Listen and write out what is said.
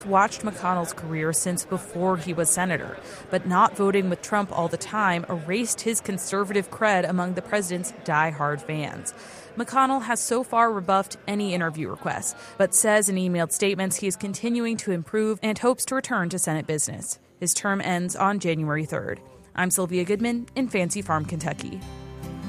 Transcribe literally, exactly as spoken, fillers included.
Watched McConnell's career since before he was senator, but not voting with Trump all the time erased his conservative cred among the president's die-hard fans. McConnell has so far rebuffed any interview requests, but says in emailed statements he is continuing to improve and hopes to return to Senate business. His term ends on January third. I'm Sylvia Goodman in Fancy Farm, Kentucky.